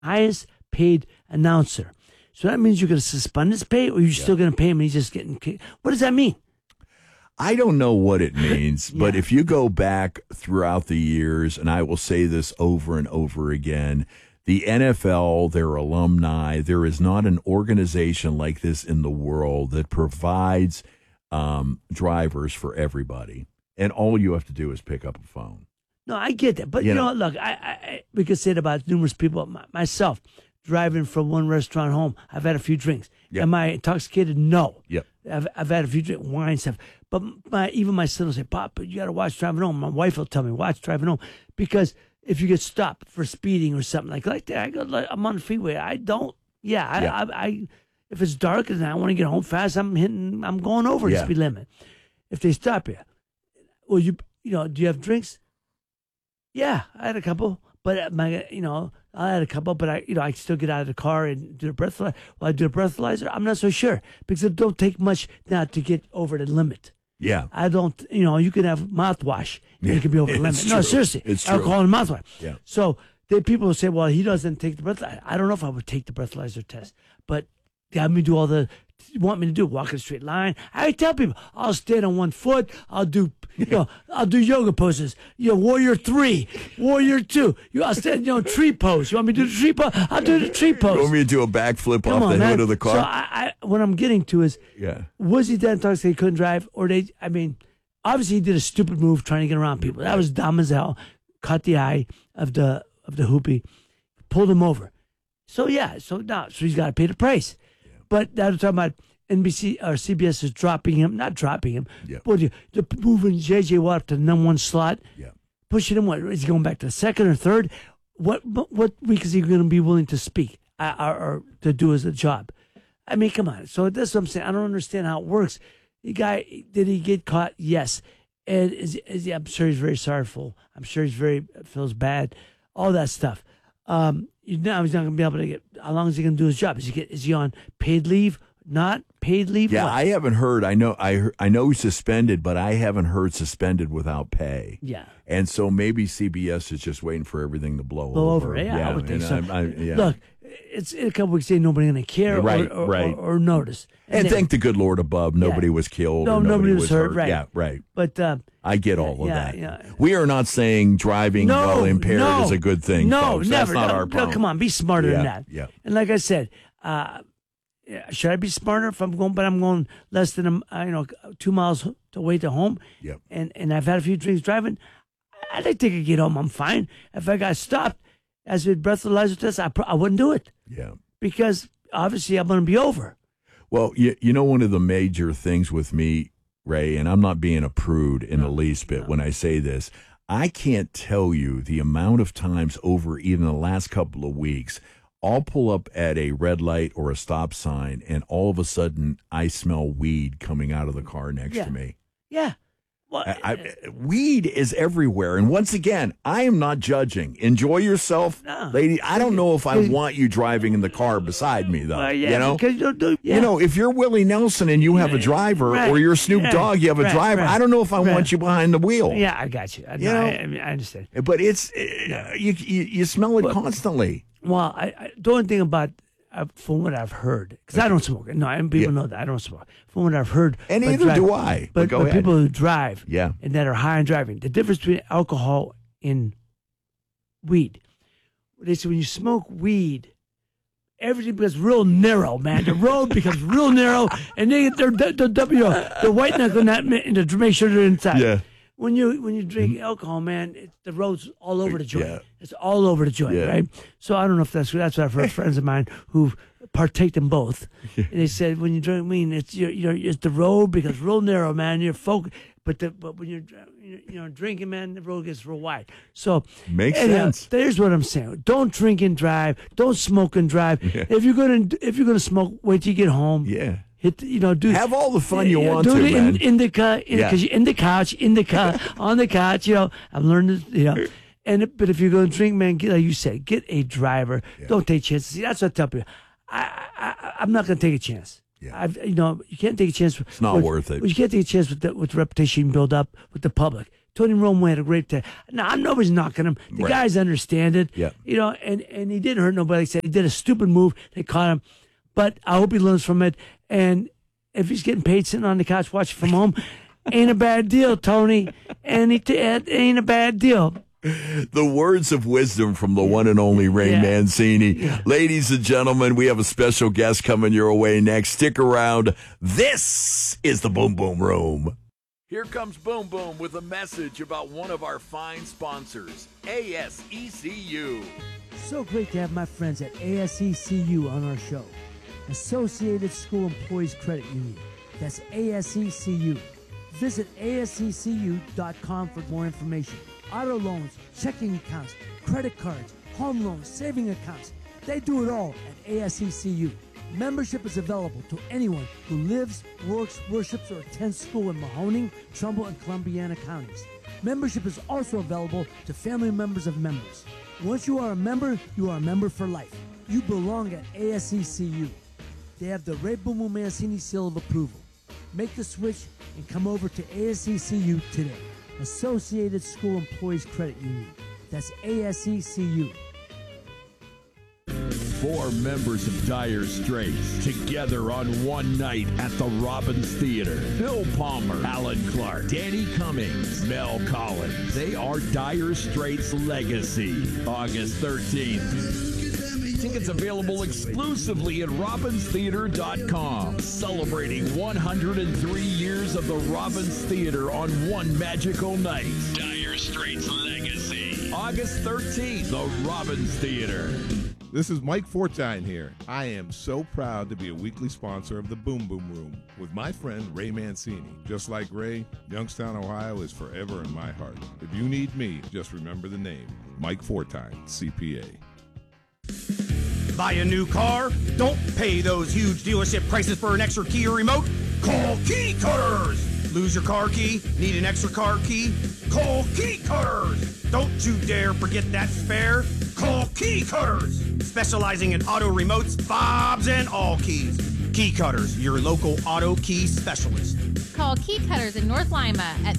highest paid announcer. So that means you're going to suspend his pay, or you're still going to pay him and he's just getting kicked. What does that mean? I don't know what it means, but if you go back throughout the years, and I will say this over and over again, the NFL, their alumni, there is not an organization like this in the world that provides drivers for everybody. And all you have to do is pick up a phone. No, I get that. But, you know, look, we could say it about numerous people. Myself, driving from one restaurant home, I've had a few drinks. Yep. Am I intoxicated? No. Yep. I've had a few drinks, wine stuff. But even my son will say, Pop, you got to watch driving home. My wife will tell me, watch driving home. Because if you get stopped for speeding or something like that, I go, I'm on the freeway. I don't. I if it's dark and I want to get home fast, I'm going over the speed limit. If they stop you, well, do you have drinks? Yeah, I had a couple, but I had a couple, but I still get out of the car and do the breathalyzer. Well, I do the breathalyzer. I'm not so sure because it don't take much now to get over the limit. Yeah. I don't, you can have mouthwash and you can be over the limit. No, seriously. It's true. Alcohol and mouthwash. Yeah. So people will say, well, he doesn't take the breathalyzer. I don't know if I would take the breathalyzer test, but have me do all the, you want me to do, walk in a straight line. I tell people, I'll stand on one foot. I'll do, I'll do yoga poses. Warrior 3, Warrior 2. I'll stand, tree pose. You want me to do the tree pose? I'll do the tree pose. You want me to do a backflip off the hood of the car? So what I'm getting to is, was he that intoxicated he couldn't drive? Or obviously he did a stupid move trying to get around people. That was dumb as hell. Caught the eye of the hoopy, pulled him over. So he's got to pay the price. But now we're talking about NBC or CBS is not dropping him. But they're moving J.J. Watt up to the number one slot. Pushing him. What is he going back to the second or third? What week is he going to be willing to speak or to do as a job? I mean, come on. So that's what I'm saying. I don't understand how it works. The guy, did he get caught? Yes. And I'm sure he's very sorrowful. I'm sure feels bad. All that stuff. Now he's not going to be able to get. How long is he going to do his job? Is he on paid leave? Not paid leave? Yeah, what? I haven't heard. I know he's suspended, but I haven't heard suspended without pay. Yeah, and so maybe CBS is just waiting for everything to blow over. Yeah, I would think so. Yeah. Look, it's in a couple weeks. Nobody's going to care or notice. And thank the good Lord above, nobody was killed. No, or nobody was hurt. Right. Yeah, right. But I get all of that. Yeah. We are not saying driving while impaired is a good thing. No, folks. never. That's not our problem. No, come on, be smarter than that. Yeah. And like I said, should I be smarter if I'm going? But I'm going less than 2 miles away to home. Yep. And I've had a few drinks driving. I think I could get home. I'm fine. If I got stopped as a breathalyzer test, I wouldn't do it. Yeah. Because obviously I'm going to be over. Well, one of the major things with me, Ray, and I'm not being a prude in the least bit when I say this, I can't tell you the amount of times over even the last couple of weeks, I'll pull up at a red light or a stop sign, and all of a sudden I smell weed coming out of the car next to me. Yeah. Well, weed is everywhere. And once again, I am not judging. Enjoy yourself, lady. I don't know if I want you driving in the car beside me, though. If you're Willie Nelson and you have a driver, or you're Snoop Dogg, you have a driver, I don't know if I want you behind the wheel. Yeah, I got you. I understand. But it's you smell it constantly. Well, the only thing about from what I've heard, because I don't smoke. No, people know that I don't smoke. From what I've heard, and neither do I. But go ahead. People who drive, and that are high on driving, the difference between alcohol and weed. They say when you smoke weed, everything becomes real narrow, man. The road becomes real narrow, and the white knuckle to make sure they're inside. Yeah. When you drink alcohol, man, the road's all over the joint. Yeah. It's all over the joint, right? So I don't know if that's what I've heard friends of mine who partake in both. And they said when you drink weed, it's the road becomes real narrow, man. You're focused, but when you're drinking, man, the road gets real wide. So makes sense. There's what I'm saying. Don't drink and drive. Don't smoke and drive. Yeah. If you're gonna smoke, wait till you get home. Yeah. Have all the fun you want do to, it man. Because you're in the couch, on the couch. I've learned this, but if you're going to drink, man, like you said, get a driver. Yeah. Don't take chances. See, that's what I tell people. I'm not going to take a chance. Yeah. You can't take a chance. It's not worth it. You can't take a chance with the reputation you build up with the public. Tony Romo had a great day. Now, nobody's knocking him. The guys understand it. Yeah. And he didn't hurt nobody. Like I said, he did a stupid move. They caught him. But I hope he learns from it. And if he's getting paid sitting on the couch watching from home, ain't a bad deal, Tony. And it ain't a bad deal. The words of wisdom from the one and only Ray Mancini. Yeah. Ladies and gentlemen, we have a special guest coming your way next. Stick around. This is the Boom Boom Room. Here comes Boom Boom with a message about one of our fine sponsors, ASECU. So great to have my friends at ASECU on our show. Associated School Employees Credit Union. That's ASECU. Visit ASECU.com for more information. Auto loans, checking accounts, credit cards, home loans, saving accounts. They do it all at ASECU. Membership is available to anyone who lives, works, worships, or attends school in Mahoning, Trumbull, and Columbiana counties. Membership is also available to family members of members. Once you are a member for life. You belong at ASECU. They have the Ray Boom Boom Mancini seal of approval. Make the switch and come over to ASECU today. Associated School Employees Credit Union. That's ASECU. 4 members of Dire Straits together on one night at the Robbins Theater. Bill Palmer, Alan Clark, Danny Cummings, Mel Collins. They are Dire Straits' legacy. August 13th. Tickets available exclusively at RobbinsTheater.com. Celebrating 103 years of the Robbins Theater on one magical night. Dire Straits' legacy. August 13th, the Robbins Theater. This is Mike Fortine here. I am so proud to be a weekly sponsor of the Boom Boom Room with my friend Ray Mancini. Just like Ray, Youngstown, Ohio is forever in my heart. If you need me, just remember the name, Mike Fortine, CPA. Buy a new car? Don't pay those huge dealership prices for an extra key or remote. Call Key Cutters. Lose your car key? Need an extra car key? Call Key Cutters. Don't you dare forget that spare. Call Key Cutters. Specializing in auto remotes, fobs, and all keys. Key Cutters, your local auto key specialist. Call Key Cutters in North Lima at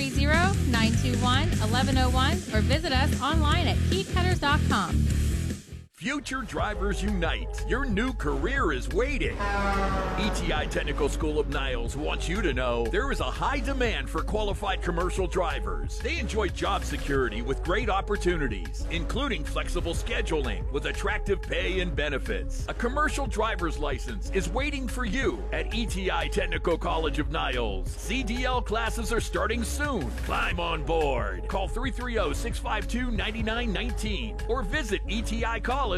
330-921-1101 or visit us online at keycutters.com. Future Drivers Unite. Your new career is waiting. ETI Technical School of Niles wants you to know there is a high demand for qualified commercial drivers. They enjoy job security with great opportunities, including flexible scheduling with attractive pay and benefits. A commercial driver's license is waiting for you at ETI Technical College of Niles. CDL classes are starting soon. Climb on board. Call 330-652-9919 or visit eticollege.edu.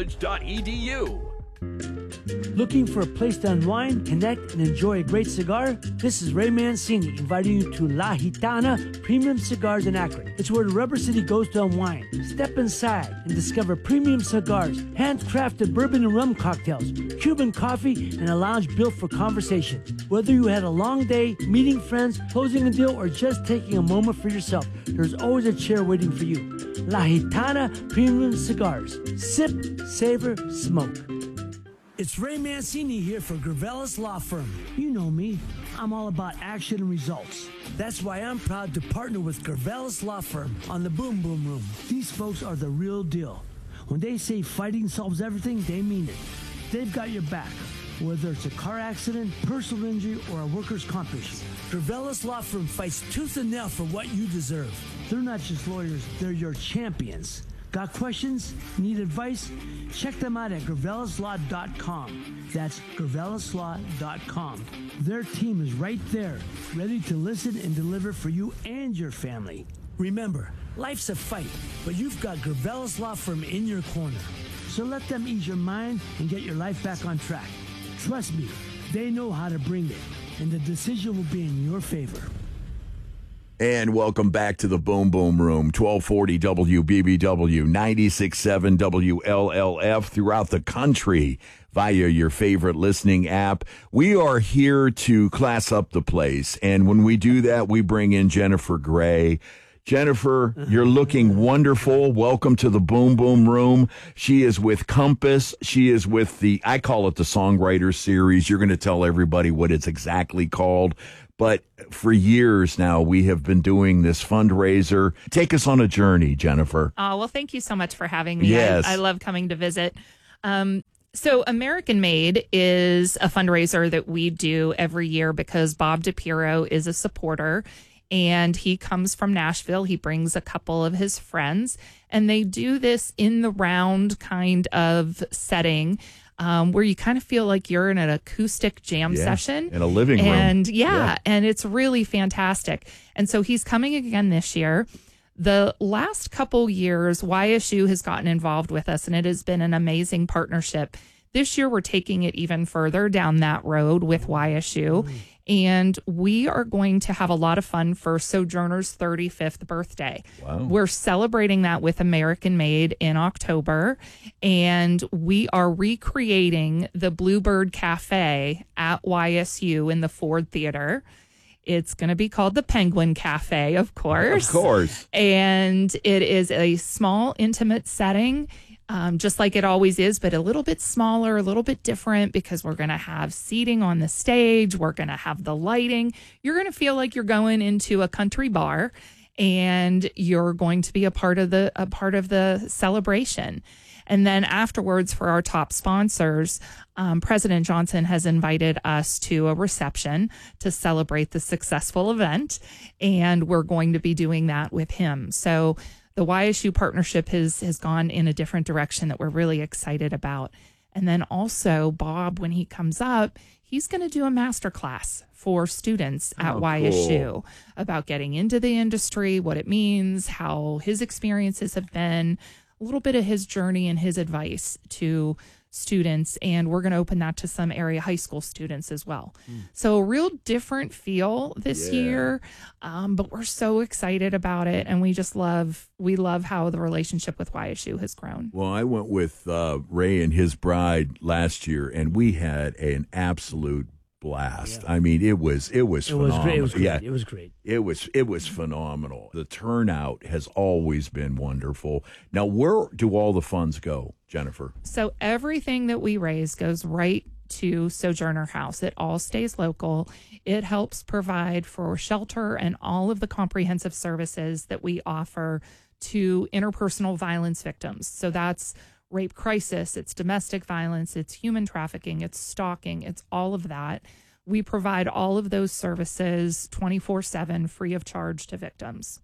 Looking for a place to unwind, connect, and enjoy a great cigar? This is Ray Mancini inviting you to La Gitana Premium Cigars in Akron. It's where the Rubber City goes to unwind. Step inside and discover premium cigars, handcrafted bourbon and rum cocktails, Cuban coffee, and a lounge built for conversation. Whether you had a long day, meeting friends, closing a deal, or just taking a moment for yourself, there's always a chair waiting for you. La Gitana Premium Cigars. Sip, savor, smoke. It's Ray Mancini here for Gravelis Law Firm. You know me. I'm all about action and results. That's why I'm proud to partner with Gravelis Law Firm on the Boom Boom Room. These folks are the real deal. When they say fighting solves everything, they mean it. They've got your back, whether it's a car accident, personal injury, or a workers' comp issue. Gravelis Law Firm fights tooth and nail for what you deserve. They're not just lawyers, they're your champions. Got questions? Need advice? Check them out at Gravelislaw.com. That's Gravelislaw.com. Their team is right there, ready to listen and deliver for you and your family. Remember, life's a fight, but you've got Gravelis Law Firm in your corner. So let them ease your mind and get your life back on track. Trust me, they know how to bring it, and the decision will be in your favor. And welcome back to the Boom Boom Room, 1240 WBBW, 96.7 WLLF throughout the country via your favorite listening app. We are here to class up the place, and when we do that, we bring in Jennifer Gray. Jennifer, you're looking wonderful. Welcome to the Boom Boom Room. She is with Compass. She is with I call it the Songwriter Series. You're going to tell everybody what it's exactly called. But for years now, we have been doing this fundraiser. Take us on a journey, Jennifer. Oh, well, thank you so much for having me. Yes. I love coming to visit. So American Made is a fundraiser that we do every year because Bob DiPiero is a supporter, and he comes from Nashville. He brings a couple of his friends, and they do this in the round kind of setting where you kind of feel like you're in an acoustic jam session. In a living room. And and it's really fantastic. And so he's coming again this year. The last couple years, YSU has gotten involved with us, and it has been an amazing partnership. This year, we're taking it even further down that road with YSU, and we are going to have a lot of fun for Sojourner's 35th birthday. Wow. We're celebrating that with American Made in October, and we are recreating the Bluebird Cafe at YSU in the Ford Theater. It's going to be called the Penguin Cafe, of course. Of course. And it is a small, intimate setting, just like it always is, but a little bit smaller, a little bit different because we're going to have seating on the stage. We're going to have the lighting. You're going to feel like you're going into a country bar, and you're going to be a part of the celebration. And then afterwards, for our top sponsors, President Johnson has invited us to a reception to celebrate the successful event, and we're going to be doing that with him. So the YSU partnership has gone in a different direction that we're really excited about. And then also, Bob, when he comes up, he's going to do a masterclass for students at YSU about getting into the industry, what it means, how his experiences have been, a little bit of his journey and his advice to students, and we're going to open that to some area high school students as well. So a real different feel this year, but we're so excited about it, and we love how the relationship with YSU has grown. Well, I went with Ray and his bride last year, and we had an absolute blast. I mean, it was phenomenal. It was great. It was great. It was phenomenal. The turnout has always been wonderful. Now, where do all the funds go, Jennifer? So everything that we raise goes right to Sojourner House. It all stays local. It helps provide for shelter and all of the comprehensive services that we offer to interpersonal violence victims. So that's rape crisis, it's domestic violence, it's human trafficking, it's stalking, it's all of that. We provide all of those services 24/7 free of charge to victims.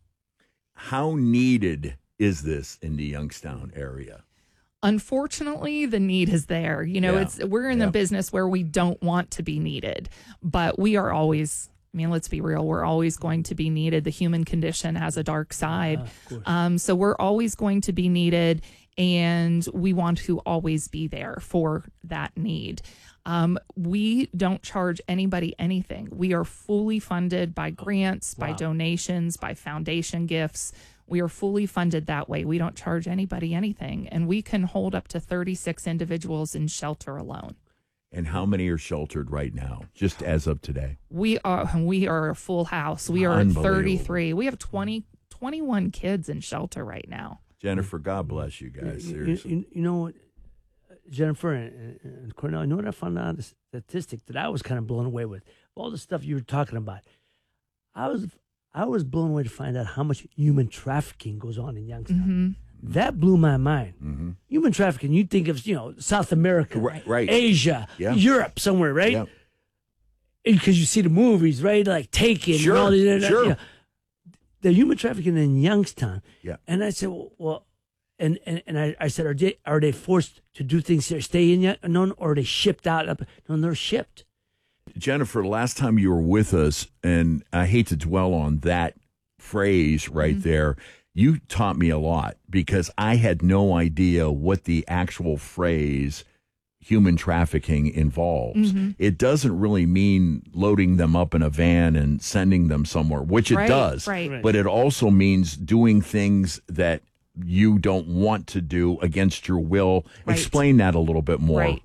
How needed is this in the Youngstown area? Unfortunately, the need is there. You know, we're in the business where we don't want to be needed, but we are always, I mean, let's be real, we're always going to be needed. The human condition has a dark side. So we're always going to be needed, and we want to always be there for that need. We don't charge anybody anything. We are fully funded by grants, by donations, by foundation gifts. We are fully funded that way. We don't charge anybody anything, and we can hold up to 36 individuals in shelter alone. And how many are sheltered right now, just as of today? We are a full house. We are at 33. We have 21 kids in shelter right now. Jennifer, God bless you guys. Seriously. You know what, Jennifer and Cornell, you know what I found out? A statistic that I was kind of blown away with. All the stuff you were talking about. I was blown away to find out how much human trafficking goes on in Youngstown. That blew my mind. Human trafficking, you think of, South America, right. Asia, Europe, somewhere, right? Yeah. Because you see the movies, right? Like Taken. Sure, and all these, sure. The human trafficking in Youngstown. Yeah. And I said, well, and I said, are they forced to do things here, stay in Youngstown, or are they shipped out? No, they're shipped. Jennifer, last time you were with us, and I hate to dwell on that phrase right there, you taught me a lot because I had no idea what the actual phrase human trafficking involves. It doesn't really mean loading them up in a van and sending them somewhere, which it does. Right. But it also means doing things that you don't want to do against your will. Right. Explain that a little bit more. Right.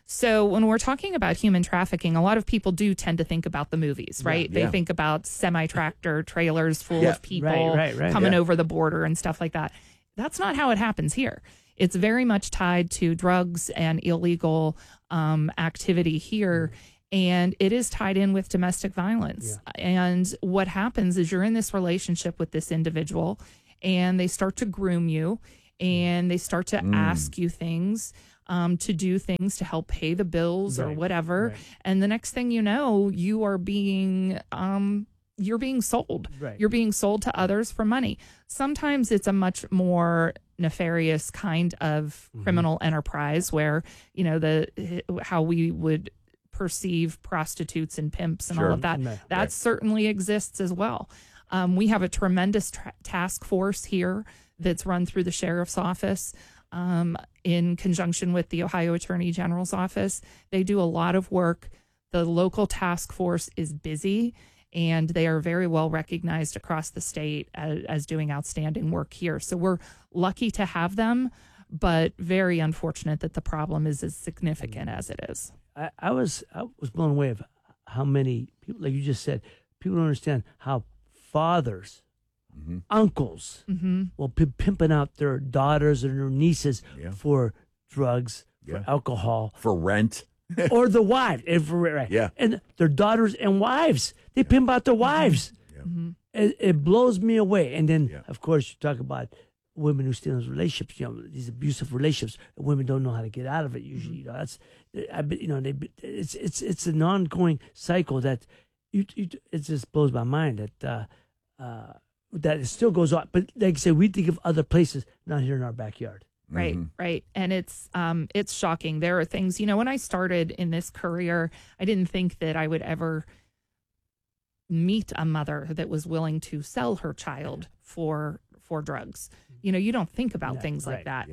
So when we're talking about human trafficking, a lot of people do tend to think about the movies, right? They think about semi-tractor trailers full of people coming over the border and stuff like that. That's not how it happens here. It's very much tied to drugs and illegal activity here. And it is tied in with domestic violence. And what happens is you're in this relationship with this individual and they start to groom you and they start to ask you things, to do things to help pay the bills or whatever. And the next thing you know, you are being you're being sold. You're being sold to others for money. Sometimes it's a much more nefarious kind of criminal enterprise where, you know, how we would perceive prostitutes and pimps and all of that. That certainly exists as well. We have a tremendous task force here that's run through the sheriff's office in conjunction with the Ohio Attorney General's office. They do a lot of work. The local task force is busy, and they are very well recognized across the state as doing outstanding work here. So we're lucky to have them, but very unfortunate that the problem is as significant as it is. I was blown away of how many people, like you just said, people don't understand how fathers, uncles, will be pimping out their daughters and their nieces for drugs, for alcohol, for rent. Or the wife, and their daughters and wives, they pimp out their wives. It blows me away. And then, of course, you talk about women who stay in those relationships. You know, these abusive relationships. And women don't know how to get out of it. Usually, you know, it's an ongoing cycle that it just blows my mind that it still goes on. But like I say, we think of other places, not here in our backyard. Right. And it's shocking. There are things, you know, when I started in this career, I didn't think that I would ever meet a mother that was willing to sell her child for drugs. You know, you don't think about things like that.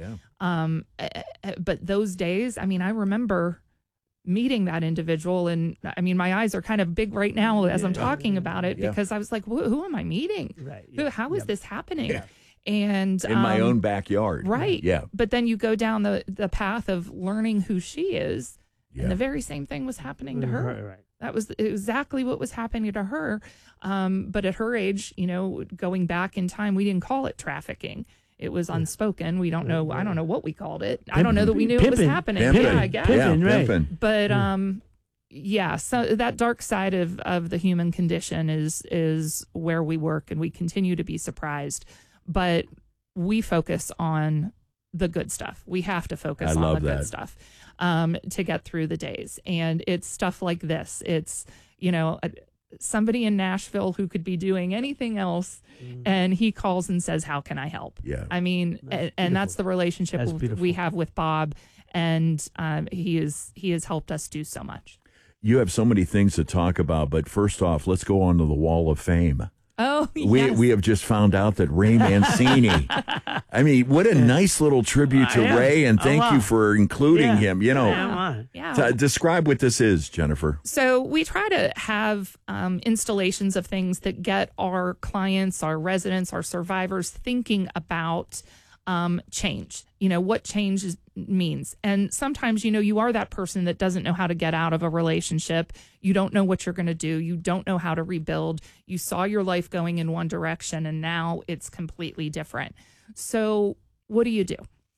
But those days, I mean, I remember meeting that individual, and I mean, my eyes are kind of big right now as I'm talking about it because I was like, who am I meeting? How is this happening? And in my own backyard. But then you go down the path of learning who she is, and the very same thing was happening to her. That was exactly what was happening to her. But at her age, you know, going back in time, we didn't call it trafficking. It was unspoken. We don't know. I don't know what we called it. I don't know that we knew it was happening. I guess. But so that dark side of the human condition is where we work, and we continue to be surprised. But we focus on the good stuff. We have to focus on the good stuff to get through the days. And it's stuff like this. It's, you know, somebody in Nashville who could be doing anything else, and he calls and says, how can I help? I mean, and that's the relationship we have with Bob. And he has helped us do so much. You have so many things to talk about, but first off, let's go on to the Wall of Fame. Oh, yes. We have just found out that Ray Mancini. I mean, what a nice little tribute to Ray, and thank you for including him. You know, describe what this is, Jennifer. So we try to have installations of things that get our clients, our residents, our survivors thinking about change. You know, what change means. And sometimes, you know, you are that person that doesn't know how to get out of a relationship. You don't know what you're going to do. You don't know how to rebuild. You saw your life going in one direction, and now it's completely different. So what do?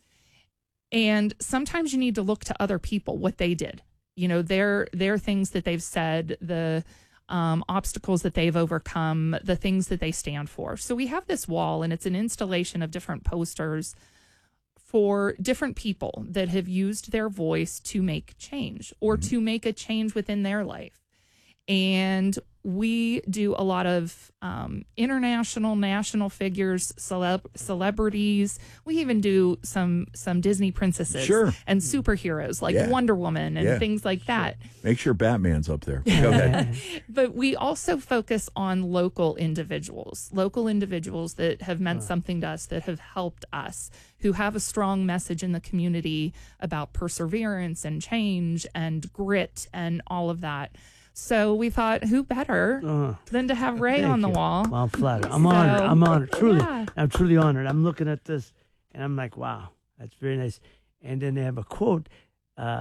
And sometimes you need to look to other people, what they did. You know, their things that they've said, the obstacles that they've overcome, the things that they stand for. So we have this wall, and it's an installation of different posters for different people that have used their voice to make change or to make a change within their life. And we do a lot of international, national figures, celebrities. We even do some Disney princesses and superheroes like Wonder Woman and things like that. Make sure Batman's up there. Go ahead. But we also focus on local individuals that have meant something to us, that have helped us, who have a strong message in the community about perseverance and change and grit and all of that. So we thought, who better than to have Ray on the wall? Well, I'm flattered. I'm honored. I'm honored. Truly. I'm truly honored. I'm looking at this, and I'm like, wow, that's very nice. And then they have a quote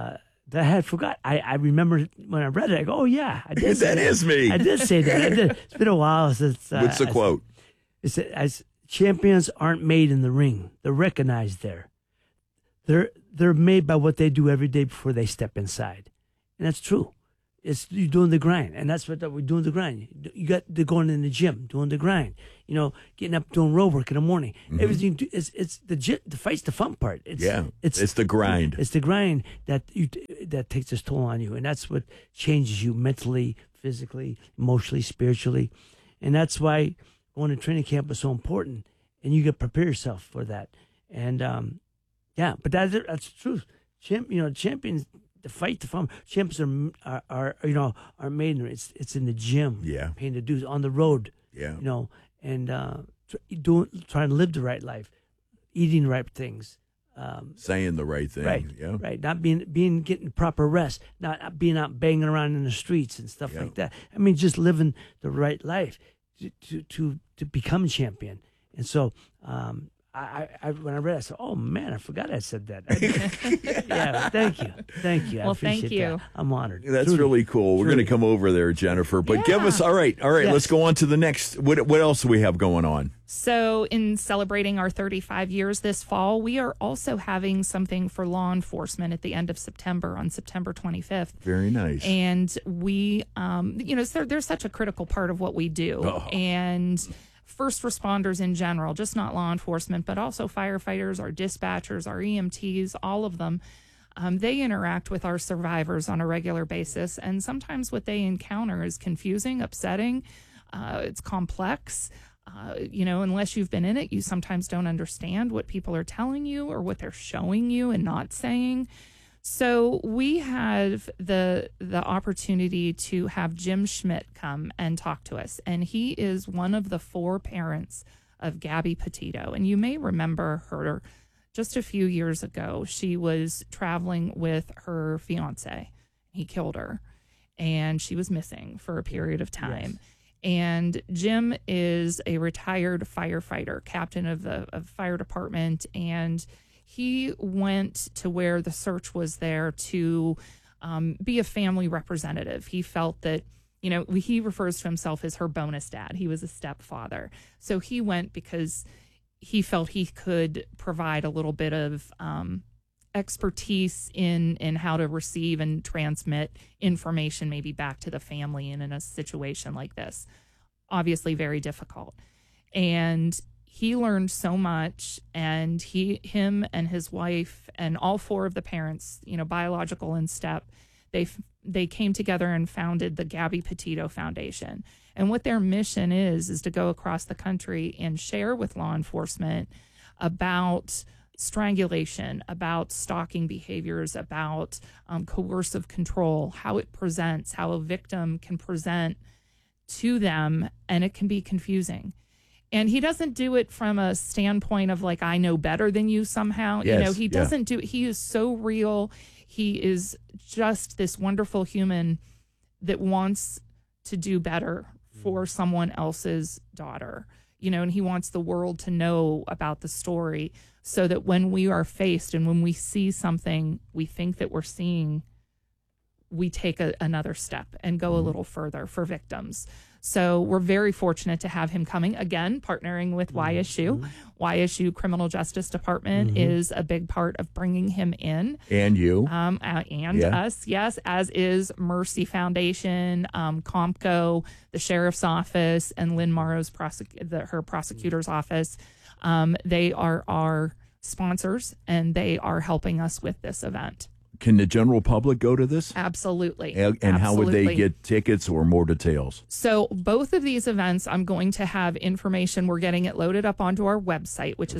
that I had forgot. I remember when I read it, I go, oh, yeah, I did say That is me. I did say that. I did. It's been a while since. What's the quote? It's as champions aren't made in the ring. They're recognized there. They're made by what they do every day before they step inside. And that's true. It's you doing the grind, and that's what we're doing the grind. You got the going in the gym, doing the grind. You know, getting up, doing road work in the morning. Everything it's the gym. The fight's the fun part. It's the grind. It's the grind that takes its toll on you, and that's what changes you mentally, physically, emotionally, spiritually, and that's why going to training camp is so important. And you got to prepare yourself for that. And but that's the truth. Champions. The fight, the fun. Champions are made in it's in the gym. Yeah, paying the dues on the road. Yeah, and trying to live the right life, eating the right things, saying the right thing. Right, yeah, right. Not getting proper rest, not being out banging around in the streets and stuff like that. I mean, just living the right life to become a champion. And so, I when I read it, I said, "Oh man, I forgot I said that." Yeah, thank you. Well, thank you. That. I'm honored. That's really cool. We're going to come over there, Jennifer. But give us all right. Yes. Let's go on to the next. What else do we have going on? So, in celebrating our 35 years this fall, we are also having something for law enforcement at the end of September, on September 25th. Very nice. And we, they're such a critical part of what we do, and first responders in general, just not law enforcement, but also firefighters, our dispatchers, our EMTs, all of them. They interact with our survivors on a regular basis, and sometimes what they encounter is confusing, upsetting. It's complex. Unless you've been in it, you sometimes don't understand what people are telling you or what they're showing you and not saying. So we have the opportunity to have Jim Schmidt come and talk to us. And he is one of the 4 parents of Gabby Petito. And you may remember her just a few years ago. She was traveling with her fiance. He killed her, and she was missing for a period of time. Yes. And Jim is a retired firefighter, captain of the fire department, and he went to where the search was there to be a family representative. He felt that, he refers to himself as her bonus dad. He was a stepfather. So he went because he felt he could provide a little bit of expertise in how to receive and transmit information maybe back to the family in a situation like this. Obviously very difficult. And he learned so much, and him and his wife and all 4 of the parents, biological and step, they came together and founded the Gabby Petito Foundation. And what their mission is to go across the country and share with law enforcement about strangulation, about stalking behaviors, about coercive control, how it presents, how a victim can present to them, and it can be confusing. And he doesn't do it from a standpoint of like, I know better than you somehow. Yes, he doesn't do it. He is so real. He is just this wonderful human that wants to do better for someone else's daughter, and he wants the world to know about the story so that when we are faced and when we see something we think that we're seeing, we take another step and go a little further for victims. So we're very fortunate to have him coming, again, partnering with YSU. YSU Criminal Justice Department is a big part of bringing him in. And you. Us, yes, as is Mercy Foundation, Compco, the Sheriff's Office, and Lynn Morrow's her prosecutor's office. They are our sponsors, and they are helping us with this event. Can the general public go to this? Absolutely. And how would they get tickets or more details? So both of these events, I'm going to have information. We're getting it loaded up onto our website, which is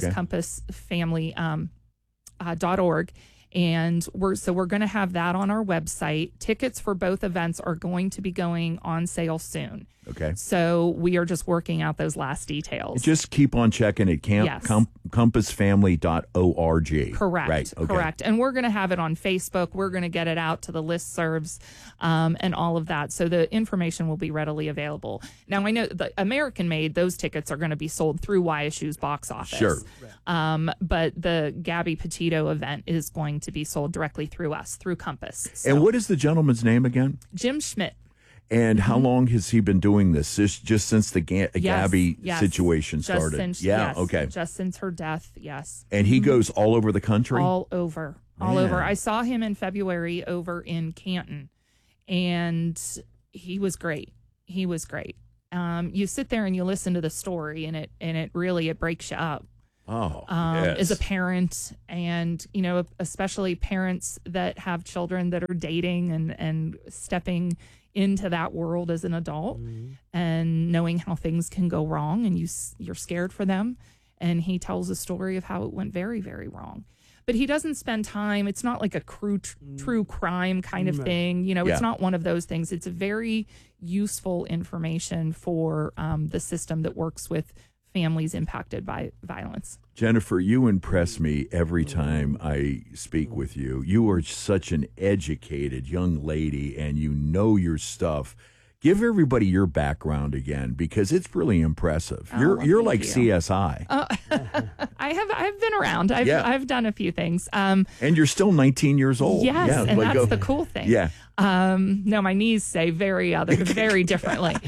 compassfamily.org. And we're going to have that on our website. Tickets for both events are going to be going on sale soon. Okay. So we are just working out those last details. Just keep on checking at compassfamily.org. Correct. Right. Okay. Correct. And we're going to have it on Facebook. We're going to get it out to the listservs and all of that. So the information will be readily available. Now, I know the American Made, those tickets are going to be sold through YSU's box office. Sure. But the Gabby Petito event is going to be sold directly through us, through Compass. So, And what is the gentleman's name again? Jim Schmidt. And how long has he been doing this? Just since the Gabby yes. situation Just started? since- Yeah, yes, okay. Just since her death, yes. And he goes all over the country? All over. All Man. over. I saw him in February over in Canton, and he was great. He was great. You sit there and you listen to the story, and it really breaks you up. Oh, As a yes. parent, and especially parents that have children that are dating and stepping into that world as an adult, and knowing how things can go wrong, and you're scared for them. And he tells a story of how it went very, very wrong. But he doesn't spend time. It's not like a true crime kind of thing. It's not one of those things. It's a very useful information for the system that works with families impacted by violence. Jennifer, you impress me every time I speak with you. You are such an educated young lady, and you know your stuff. Give everybody your background again, because it's really impressive. You're like you. CSI, I've been around. I've done a few things. and you're still 19 years old. Yes, Yeah, and like, that's the cool thing. Yeah. No, my knees say very differently.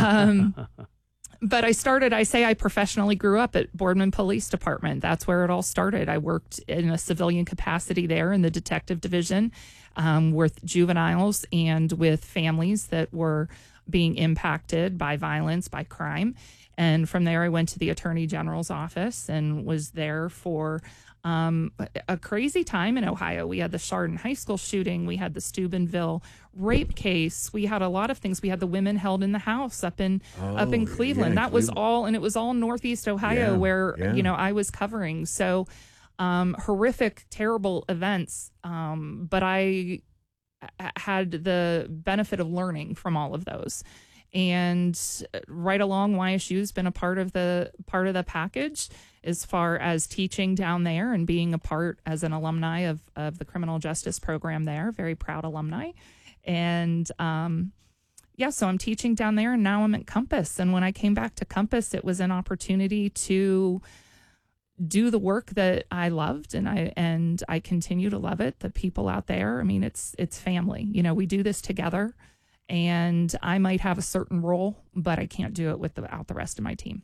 But I professionally grew up at Boardman Police Department. That's where it all started. I worked in a civilian capacity there in the detective division with juveniles and with families that were being impacted by violence, by crime. And from there, I went to the Attorney General's office and was there for a crazy time in Ohio. We had the Chardon High School shooting. We had the Steubenville rape case. We had a lot of things. We had the women held in the house up in Cleveland. yeah, That was Cleveland. all, and it was all Northeast Ohio where I was covering. So horrific, terrible events. But I had the benefit of learning from all of those. And right along, YSU's been a part of the package as far as teaching down there and being a part as an alumni of the criminal justice program there. Very proud alumni. And so I'm teaching down there, and now I'm at Compass. And when I came back to Compass, it was an opportunity to do the work that I loved, and I continue to love it. The people out there, I mean, it's family. We do this together. And I might have a certain role, but I can't do it without the rest of my team.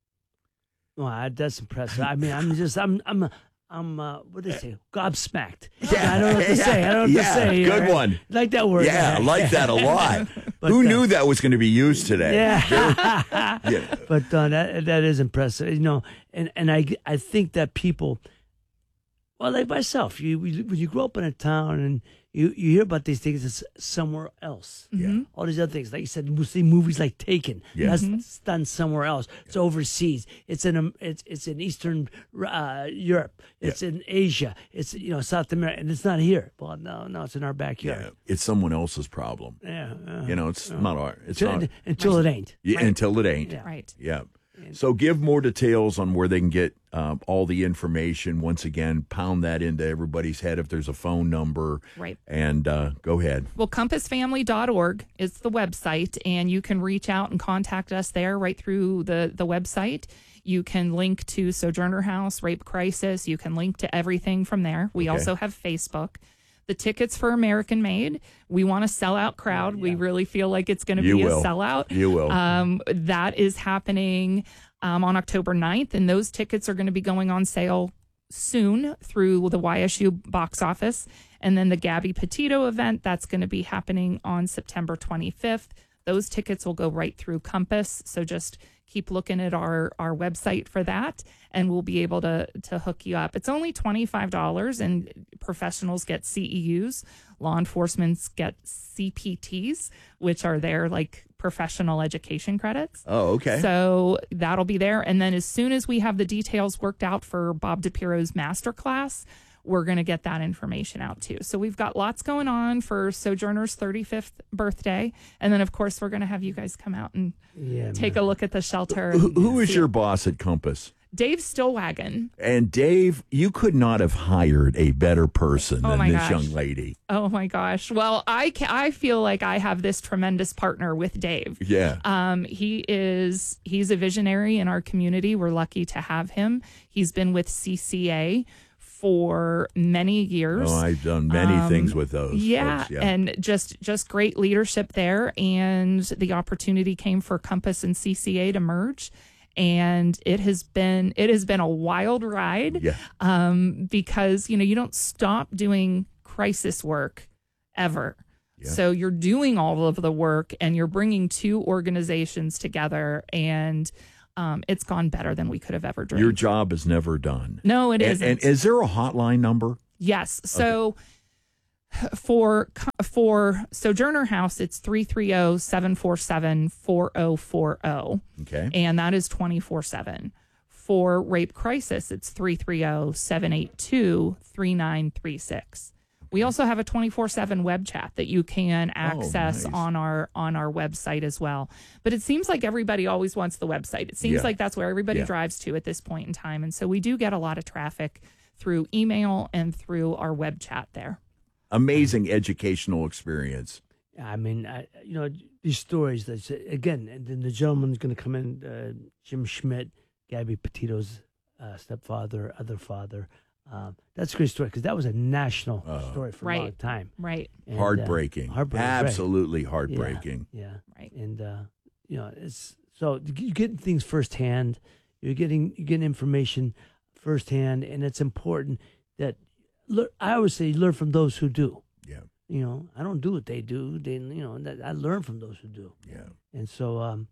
Well, that's impressive. I mean, I'm what do they say? Gobsmacked. Yeah. I don't know what to say. I don't know what to say. Good right? one. Like that word. Yeah, I like that a lot. But, Who knew that was going to be used today? Yeah. Yeah. But that is impressive. And I think that people, well, like myself, when you grow up in a town and you hear about these things, it's somewhere else. Yeah. All these other things, like you said, you see movies like Taken. Yeah. That's done somewhere else. It's overseas. It's in Eastern Europe. It's in Asia. It's South America, and it's not here. Well, no, it's in our backyard. Yeah. It's someone else's problem. Yeah. It's not our. It's not. Until it ain't. Yeah, until it ain't. Yeah. Right. Yeah. So give more details on where they can get all the information. Once again, pound that into everybody's head if there's a phone number. Right. And go ahead. Well, compassfamily.org is the website, and you can reach out and contact us there right through the website. You can link to Sojourner House, Rape Crisis. You can link to everything from there. We also have Facebook. The tickets for American Made, we want a sellout crowd. We really feel like it's going to be a sellout. You will. That is happening on October 9th, and those tickets are going to be going on sale soon through the YSU box office. And then the Gabby Petito event, that's going to be happening on September 25th. Those tickets will go right through Compass. So just keep looking at our website for that, and we'll be able to hook you up. It's only $25, and professionals get CEUs. Law enforcement get CPTs, which are their like professional education credits. Oh, okay. So that'll be there. And then as soon as we have the details worked out for Bob DiPiero's masterclass, we're going to get that information out too. So we've got lots going on for Sojourner's 35th birthday. And then, of course, we're going to have you guys come out and take a look at the shelter. Who is your boss at Compass? Dave Stillwagon. And Dave, you could not have hired a better person than this gosh. young lady. Oh my gosh. Well, I feel like I have this tremendous partner with Dave. Yeah. He's a visionary in our community. We're lucky to have him. He's been with CCA for many years. Oh, I've done many things with those. Yeah, folks. and just great leadership there. And the opportunity came for Compass and CCA to merge. And it has been a wild ride, because you don't stop doing crisis work ever. Yeah. So you're doing all of the work, and you're bringing two organizations together, and it's gone better than we could have ever dreamed. Your job is never done. No, it isn't. And is there a hotline number? Yes. So. Okay. For Sojourner House, it's 330-747-4040. Okay. And that is 24/7. For Rape Crisis, it's 330-782-3936. We also have a 24/7 web chat that you can access on our website as well. But it seems like everybody always wants the website. It seems like that's where everybody drives to at this point in time. And so we do get a lot of traffic through email and through our web chat there. Amazing educational experience. I mean, these stories that, again, and then the gentleman's going to come in, Jim Schmidt, Gabby Petito's stepfather, other father. That's a great story, because that was a national story for a long time. Right. And, heartbreaking. Absolutely heartbreaking. Yeah. Right. And, it's so you're getting things firsthand. You're getting information firsthand, and it's important that, I always say, learn from those who do. Yeah. I don't do what they do. I learn from those who do. Yeah. And so, I'm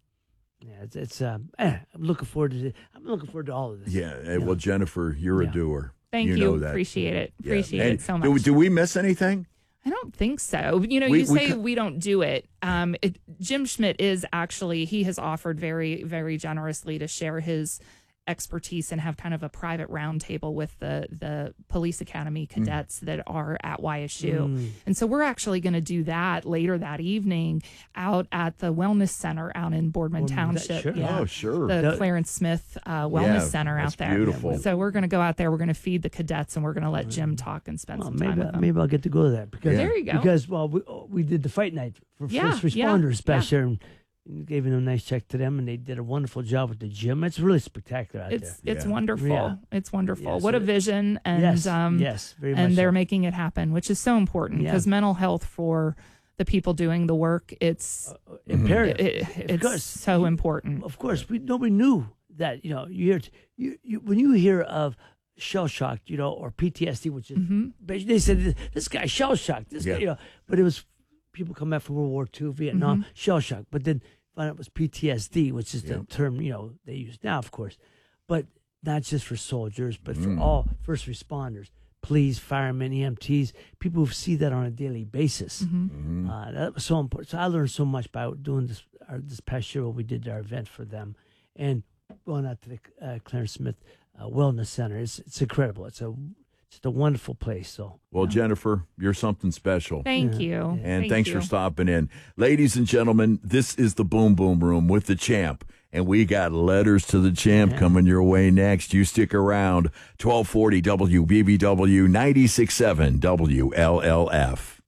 looking forward to it. I'm looking forward to all of this. Yeah. Well, Jennifer, you're a doer. Thank you. Know that. Appreciate it. Appreciate it so much. Do we miss anything? I don't think so. You say we don't do it. Jim Schmidt is actually, he has offered very, very generously to share his expertise and have kind of a private roundtable with the police academy cadets that are at YSU. And so we're actually going to do that later that evening out at the Wellness Center out in Boardman Township. Sure. Yeah. Oh, sure. The Clarence Smith Wellness Center out there. Beautiful. So we're going to go out there. We're going to feed the cadets, and we're going to let Jim talk and spend some time with them. Maybe I'll get to go to that. Because, there you go. Because, we did the fight night for first responders back there. And gave them a nice check to them, and they did a wonderful job with the gym. It's really spectacular out there. It's wonderful. Yeah. It's wonderful. Yes, what a vision. And yes, very much and they're so. making it happen, which is so important, because mental health for the people doing the work, it's imperative. It's so important. Of course, nobody knew that. When you hear of shell shock, or PTSD, which is they said this guy's shell shocked. This guy, but it was people come back from World War II, Vietnam, shell shock. But then found out it was PTSD, which is the term they use now, of course, but not just for soldiers, but for all first responders, police, firemen, EMTs, people who see that on a daily basis. That was so important. So I learned so much by doing this past year when we did our event for them, and going out to the Clarence Smith Wellness Center. It's incredible. It's a wonderful place. So, well, Jennifer, you're something special. Thank you. And thanks for stopping in. Ladies and gentlemen, this is the Boom Boom Room with the champ. And we got letters to the champ coming your way next. You stick around. 1240 WBBW 96.7 WLLF.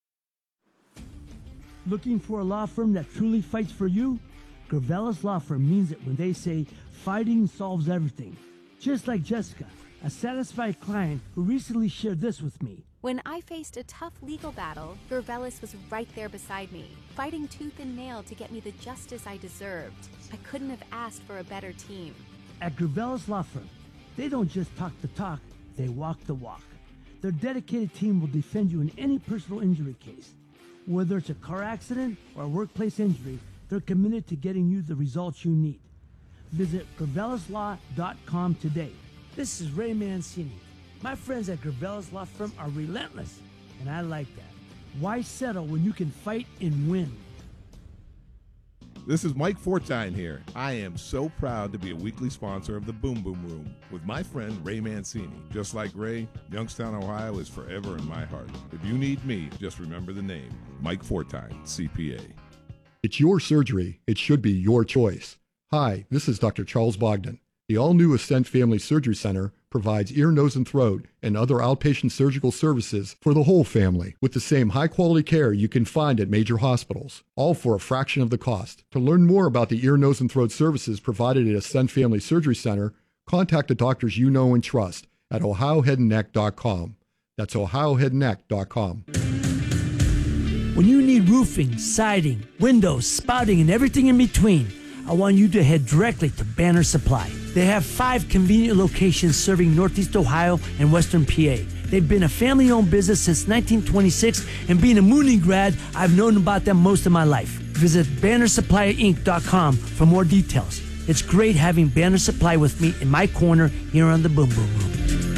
Looking for a law firm that truly fights for you? Gravelis Law Firm means it when they say fighting solves everything. Just like Jessica, a satisfied client who recently shared this with me. When I faced a tough legal battle, Gravelis was right there beside me, fighting tooth and nail to get me the justice I deserved. I couldn't have asked for a better team. At Gravelis Law Firm, they don't just talk the talk, they walk the walk. Their dedicated team will defend you in any personal injury case. Whether it's a car accident or a workplace injury, they're committed to getting you the results you need. Visit GravalisLaw.com today. This is Ray Mancini. My friends at Gravelis Law Firm are relentless, and I like that. Why settle when you can fight and win? This is Mike Fortine here. I am so proud to be a weekly sponsor of the Boom Boom Room with my friend Ray Mancini. Just like Ray, Youngstown, Ohio is forever in my heart. If you need me, just remember the name, Mike Fortine, CPA. It's your surgery. It should be your choice. Hi, this is Dr. Charles Bogdan. The all-new Ascent Family Surgery Center provides ear, nose, and throat and other outpatient surgical services for the whole family with the same high-quality care you can find at major hospitals, all for a fraction of the cost. To learn more about the ear, nose, and throat services provided at Ascent Family Surgery Center, contact the doctors you know and trust at ohioheadandneck.com. That's ohioheadandneck.com. When you need roofing, siding, windows, spouting, and everything in between, I want you to head directly to Banner Supply. They have 5 convenient locations serving Northeast Ohio and Western PA. They've been a family-owned business since 1926, and being a Mooney grad, I've known about them most of my life. Visit BannerSupplyInc.com for more details. It's great having Banner Supply with me in my corner here on the Boom Boom Room.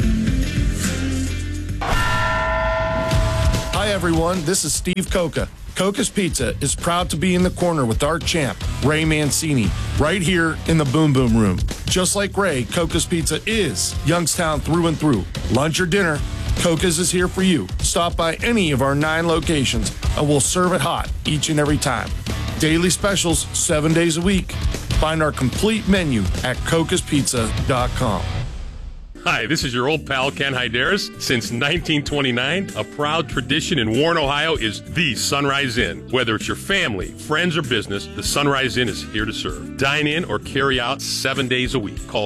Hi, everyone. This is Steve Coca. Coca's Pizza is proud to be in the corner with our champ, Ray Mancini, right here in the Boom Boom Room. Just like Ray, Coca's Pizza is Youngstown through and through. Lunch or dinner, Coca's is here for you. Stop by any of our 9 locations, and we'll serve it hot each and every time. Daily specials, 7 days a week. Find our complete menu at cocaspizza.com. Hi, this is your old pal, Ken Hyderis. Since 1929, a proud tradition in Warren, Ohio is the Sunrise Inn. Whether it's your family, friends, or business, the Sunrise Inn is here to serve. Dine in or carry out 7 days a week. Call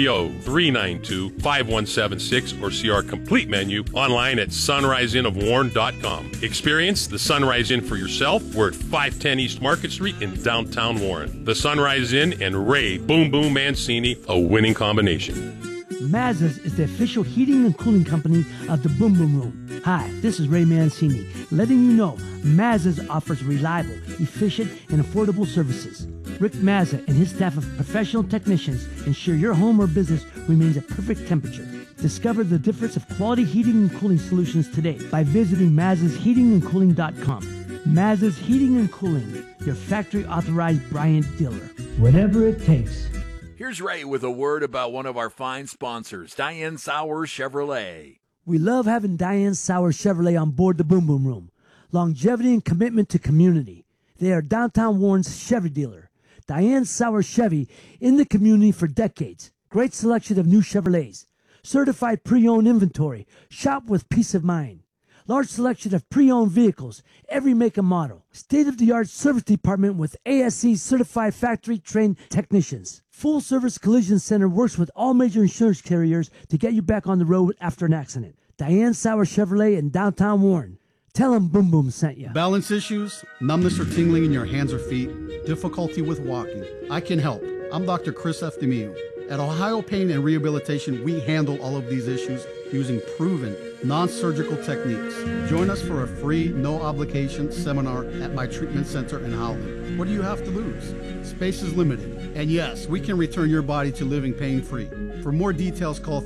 330-392-5176 or see our complete menu online at sunriseinnofwarren.com. Experience the Sunrise Inn for yourself. We're at 510 East Market Street in downtown Warren. The Sunrise Inn and Ray Boom Boom Mancini, a winning combination. Mazda's is the official heating and cooling company of the Boom Boom Room. Hi, this is Ray Mancini, letting you know Mazda's offers reliable, efficient, and affordable services. Rick Mazda and his staff of professional technicians ensure your home or business remains at perfect temperature. Discover the difference of quality heating and cooling solutions today by visiting Mazda'sHeatingandCooling.com. Mazda's Heating and Cooling, your factory authorized Bryant dealer. Whatever it takes. Here's Ray with a word about one of our fine sponsors, Diane Sauer Chevrolet. We love having Diane Sauer Chevrolet on board the Boom Boom Room. Longevity and commitment to community. They are downtown Warren's Chevy dealer. Diane Sauer Chevy in the community for decades. Great selection of new Chevrolets. Certified pre-owned inventory. Shop with peace of mind. Large selection of pre-owned vehicles, every make and model. State-of-the-art service department with ASE certified factory-trained technicians. Full-service collision center works with all major insurance carriers to get you back on the road after an accident. Diane Sauer Chevrolet in downtown Warren. Tell them Boom Boom sent you. Balance issues, numbness or tingling in your hands or feet, difficulty with walking. I can help. I'm Dr. Chris F. DeMille. At Ohio Pain and Rehabilitation, we handle all of these issues using proven, non-surgical techniques. Join us for a free, no-obligation seminar at my treatment center in Howland. What do you have to lose? Space is limited. And yes, we can return your body to living pain-free. For more details, call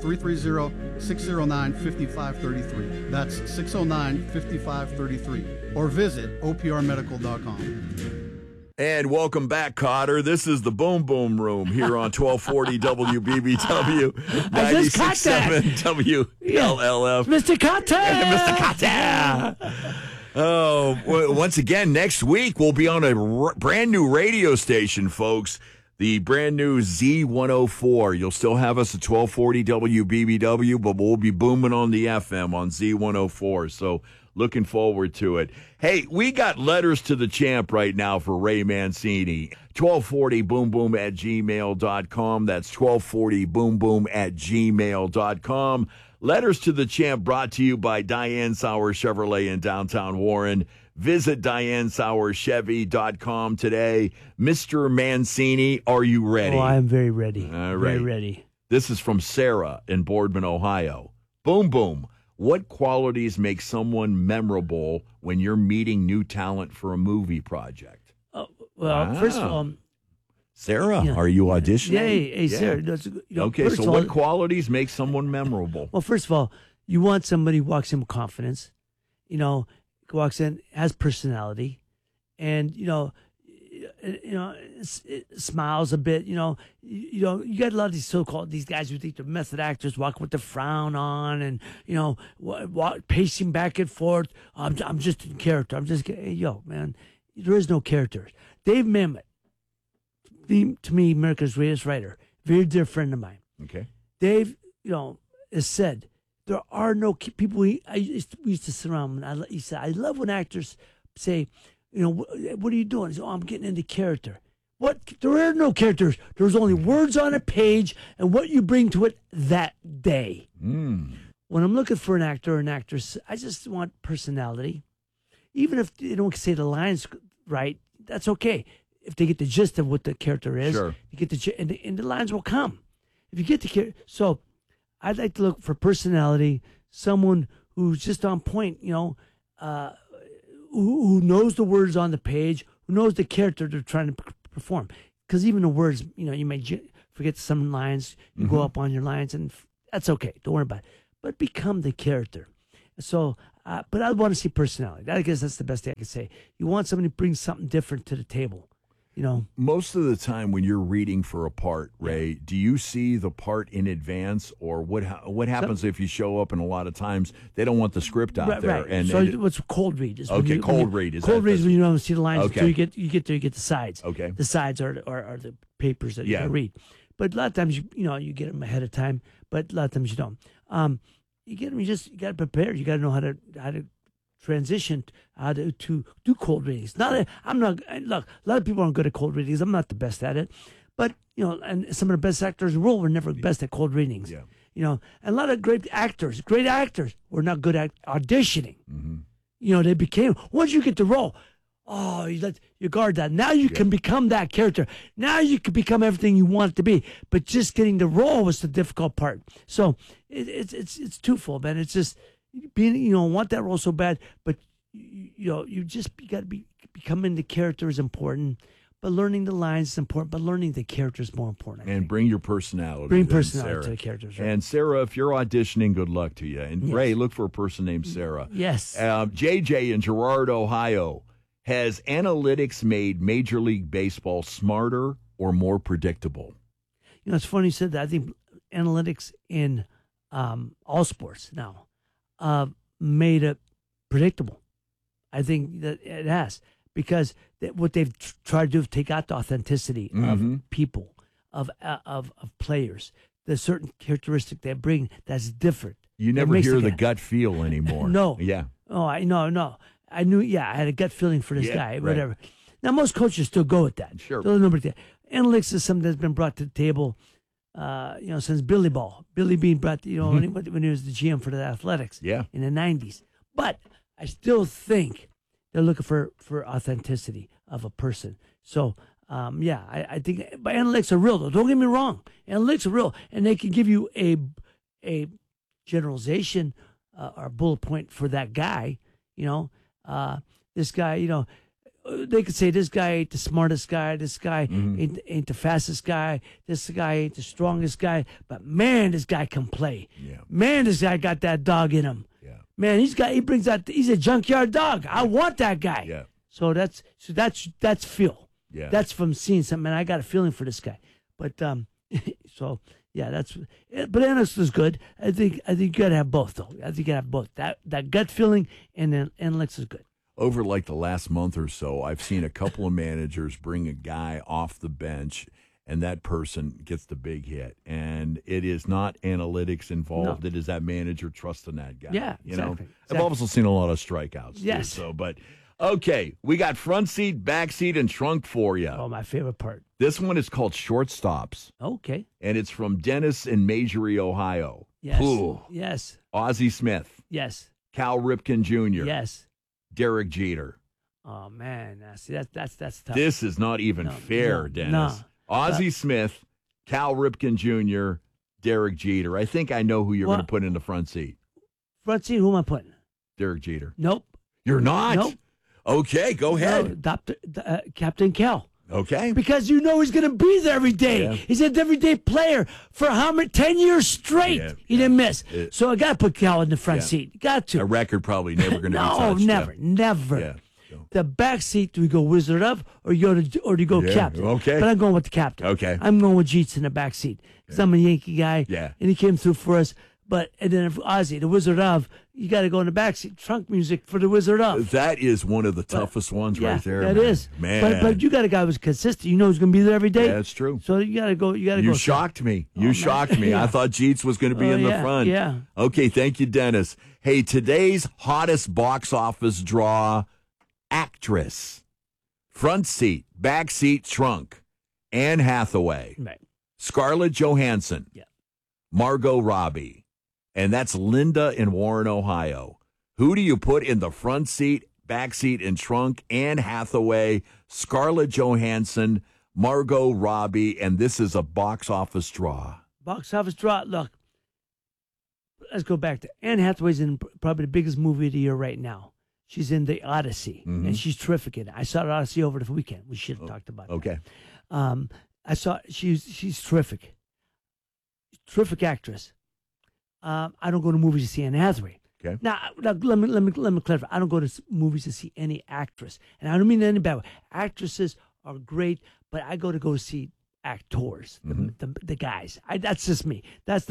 330-609-5533. That's 609-5533. Or visit oprmedical.com. And welcome back, Cotter. This is the Boom Boom Room here on 1240 WBBW, 96.7 WLLF. Mr. Cotter! Mr. Cotter! Oh, once again, next week we'll be on a brand new radio station, folks. The brand new Z104. You'll still have us at 1240 WBBW, but we'll be booming on the FM on Z104. So looking forward to it. Hey, we got letters to the champ right now for Ray Mancini. 1240boomboom@gmail.com. That's 1240boomboom@gmail.com. Letters to the champ brought to you by Diane Sauer Chevrolet in downtown Warren. Visit DianeSauerChevy.com today. Mr. Mancini, are you ready? Oh, I'm very ready. All right. Very ready. This is from Sarah in Boardman, Ohio. Boom, boom. What qualities make someone memorable when you're meeting new talent for a movie project? First of all, Sarah, are you auditioning? Hey, Sarah. Okay, so what qualities make someone memorable? Well, first of all, you want somebody who walks in with confidence, walks in, has personality, and, it smiles a bit. You got a lot of these guys who think they're method actors, walk with the frown on, and pacing back and forth. I'm just in character. I'm just man. There is no character. Dave Mamet, to me, America's greatest writer, very dear friend of mine. Okay, Dave, has said there are no people. We used to sit around. And he said, I love when actors say, what are you doing? He said, I'm getting into character. What? There are no characters. There's only words on a page and what you bring to it that day. When I'm looking for an actor or an actress, I just want personality. Even if they don't say the lines right, that's okay. If they get the gist of what the character is, sure. You get and the lines will come. If you get the character, so I'd like to look for personality, someone who's just on point, who knows the words on the page, who knows the character they're trying to perform. Because even the words, you may forget some lines, you go up on your lines, and that's okay. Don't worry about it. But become the character. So, but I want to see personality. I guess that's the best thing I can say. You want somebody to bring something different to the table. Most of the time when you're reading for a part, Ray, do you see the part in advance, or what happens if you show up and a lot of times they don't want the script out there? Right. And so what's cold read is cold read is when you don't see the lines okay. until you get there, you get the sides. Okay, the sides are the papers that you can read. But a lot of times you get them ahead of time, but a lot of times you don't. You get them. You got to prepare. You got to know how to transition to do cold readings. Look, a lot of people aren't good at cold readings. I'm not the best at it, but and some of the best actors in the world were never best at cold readings. Yeah. And a lot of great actors were not good at auditioning. Mm-hmm. They became, once you get the role, you guard that. Now you can become that character. Now you can become everything you want it to be. But just getting the role was the difficult part. So it's twofold, man. It's just being, want that role so bad, but you got to becoming the character is important, but learning the lines is important, but learning the character is more important. And bring your personality. Bring personality to the characters. Right? And Sarah, if you're auditioning, good luck to you. And Ray, look for a person named Sarah. Yes. JJ in Girard, Ohio. Has analytics made Major League Baseball smarter or more predictable? It's funny you said that. I think analytics in all sports now made it predictable. I think that it has, because what they've tried to do is take out the authenticity of people, of players, the certain characteristic they bring that's different. You never hear the gut feel anymore. No. Yeah. Oh, I know. I knew, I had a gut feeling for this guy, whatever. Right. Now, most coaches still go with that. Sure. Analytics is something that's been brought to the table, since Billy Ball. Billy Bean brought, when he was the GM for the Athletics in the 90s. But I still think they're looking for authenticity of a person. So, I think, but analytics are real, though. Don't get me wrong. Analytics are real, and they can give you a generalization or bullet point for that guy, this guy, they could say this guy ain't the smartest guy, this guy ain't the fastest guy, this guy ain't the strongest guy, but man, this guy can play. Yeah. Man, this guy got that dog in him. Yeah. Man, he brings out, he's a junkyard dog. I want that guy. Yeah. So that's feel. Yeah. That's from seeing something. Man, I got a feeling for this guy. But so yeah, but analytics is good. I think you gotta have both, though. I think you gotta have both. That gut feeling and then analytics is good. Over like the last month or so, I've seen a couple of managers bring a guy off the bench, and that person gets the big hit. And it is not analytics involved. No. It is that manager trusting that guy. Yeah, exactly. I've also seen a lot of strikeouts. Yes. Too, so, but okay, we got front seat, back seat, and trunk for you. Oh, my favorite part. This one is called Shortstops. Okay. And it's from Dennis in Majory, Ohio. Yes. Ooh. Yes. Ozzie Smith. Yes. Cal Ripken Jr. Yes. Derek Jeter. Oh man, see that's tough. This is not even fair, Dennis. No. Ozzie Smith, Cal Ripken Jr., Derek Jeter. I think I know who you're going to put in the front seat. Front seat, who am I putting? Derek Jeter. Nope. You're not? Nope. Okay, go ahead. No, Captain Cal. Okay. Because he's going to be there every day. Yeah. He's an everyday player for how many? 10 years straight. Yeah, he didn't miss. So I got to put Cal in the front seat. Got to. A record probably never going to be touched. No, never. Yeah. The back seat, do we go Wizard of, or do you go Captain? Okay. But I'm going with the Captain. Okay. I'm going with Jeets in the back seat because I'm a Yankee guy. Yeah. And he came through for us. And then if Ozzy, the Wizard of, you got to go in the back seat. Trunk music for the Wizard of. That is one of the toughest ones right there. That is. Man. But you got a guy who's consistent. You know he's going to be there every day. Yeah, that's true. So you got to go. You shocked me. You shocked me. Yeah. I thought Jeets was going to be in the front. Yeah. Okay, thank you, Dennis. Hey, today's hottest box office draw, actress. Front seat, back seat, trunk. Anne Hathaway. Right. Scarlett Johansson. Yeah. Margot Robbie. And that's Linda in Warren, Ohio. Who do you put in the front seat, back seat, and trunk? Anne Hathaway, Scarlett Johansson, Margot Robbie, and this is a box office draw. Box office draw. Look, let's go back to Anne Hathaway's in probably the biggest movie of the year right now. She's in The Odyssey, and she's terrific in it. I saw The Odyssey over the weekend. We should have talked about that. Okay. I saw she's terrific. Terrific actress. I don't go to movies to see Anne Hathaway. Okay. Now let me clarify. I don't go to movies to see any actress, and I don't mean that in any bad way. Actresses are great, but I go to see actors, the guys. That's just me. That's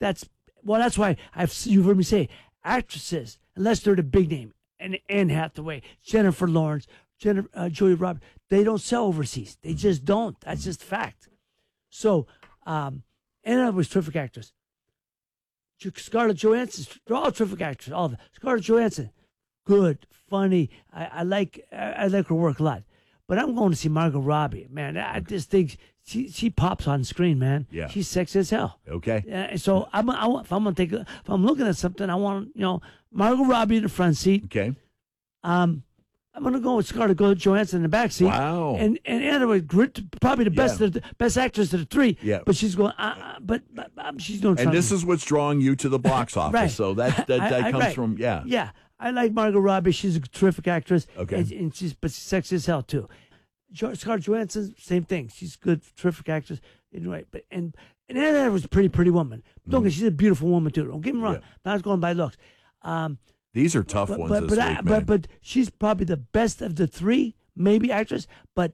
why you've heard me say actresses, unless they're the big name, and Anne Hathaway, Jennifer Lawrence, Julia Roberts, they don't sell overseas. They just don't. That's just fact. So, Anne Hathaway's terrific actress. Scarlett Johansson, they're all terrific actors. All of them. Scarlett Johansson, good, funny. I like her work a lot. But I'm going to see Margot Robbie, man. I just think she pops on screen, man. Yeah, she's sexy as hell. Okay. So if I'm looking at something, I want Margot Robbie in the front seat. Okay. I'm going to go with Scarlett Johansson in the back seat. Wow. And Anne Hathaway, probably the best actress of the three. Yeah. But she's going. But she's doing. And this is what's drawing you to the box office. Right. So that comes from Yeah. I like Margot Robbie. She's a terrific actress. Okay. And she's sexy as hell too. Scarlett Johansson, same thing. She's good, terrific actress. Anyway, and Anne Hathaway was a pretty woman. Don't get she's a beautiful woman too. Don't get me wrong. Yeah. Not was going by looks. These are tough ones this week, man. But she's probably the best of the three, maybe actress. But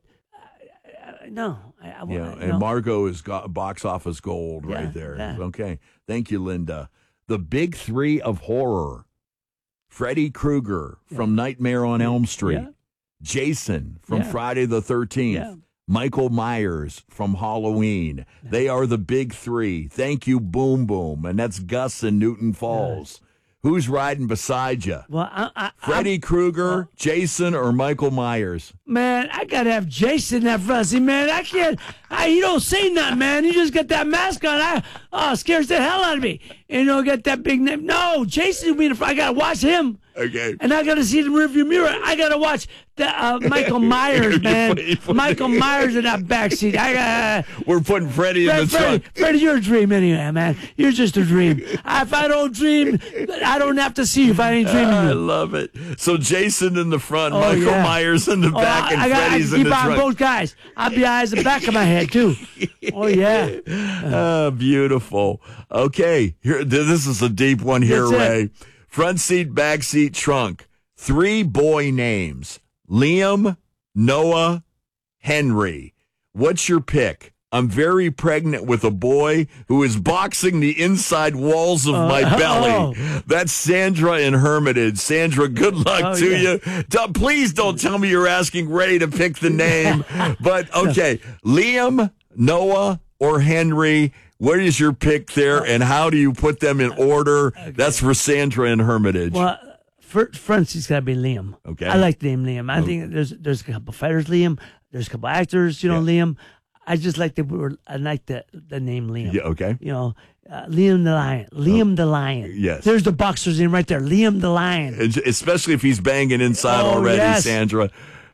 no, and Margot is box office gold right there. Yeah. Okay, thank you, Linda. The big three of horror: Freddy Krueger from Nightmare on Elm Street, Jason from Friday the 13th. Michael Myers from Halloween. They are the big three. Thank you, Boom Boom. And that's Gus in Newton Falls. Who's riding beside you? Well, Freddy Krueger, Jason, or Michael Myers? Man, I got to have Jason in that front seat, man. I can't. You don't say nothing, man. You just get that mask on. Scares the hell out of me. And you don't get that big name. No, Jason will be in the front. I got to watch him. Okay. And I got to see the rearview mirror. I got to watch Michael Myers, man. Michael Myers in that backseat. We're putting Freddie in the trunk. Freddie, you're a dream anyway, man. You're just a dream. If I don't dream, I don't have to see you if I ain't dreaming. I love it. So Jason in the front, Michael Myers in the back, and Freddie's in the trunk. I keep on both guys. I'll be eyes in the back of my head, too. Oh, yeah. Beautiful. Okay. This is a deep one here, Ray. Front seat, back seat, trunk. 3 boy names. Liam, Noah, Henry. What's your pick? I'm very pregnant with a boy who is boxing the inside walls of my belly. That's Sandra in Hermitage. Sandra, good luck to you. Please don't tell me you're asking Ray to pick the name. But, okay, Liam, Noah, or Henry, what is your pick there, and how do you put them in order? Okay. That's for Sandra in Hermitage. Well, front seat's got to be Liam. Okay. I like the name Liam. I think there's a couple fighters, Liam. There's a couple actors, Liam. I just like the name Liam. Yeah, okay. Liam the Lion. Liam the Lion. Yes. There's the boxer's name right there. Liam the Lion. Especially if he's banging inside already, Sandra.